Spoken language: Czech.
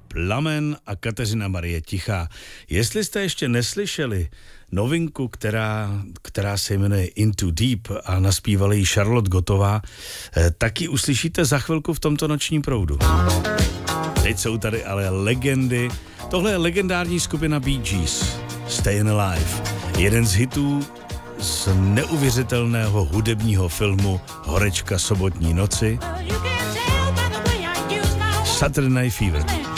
Plamen a Kateřina Marie Tichá. Jestli jste ještě neslyšeli novinku, která se jmenuje Into Deep a naspívala ji Charlotte Gottová, tak ji uslyšíte za chvilku v tomto nočním proudu. Teď jsou tady ale legendy. Tohle je legendární skupina Bee Gees, Stayin' Alive. Jeden z hitů z neuvěřitelného hudebního filmu Horečka sobotní noci, Saturday Night Fever.